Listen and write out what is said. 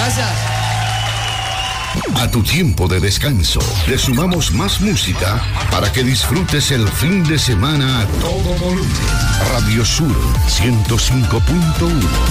Gracias. A tu tiempo de descanso, le sumamos más música para que disfrutes el fin de semana a todo volumen. Radio Sur 105.1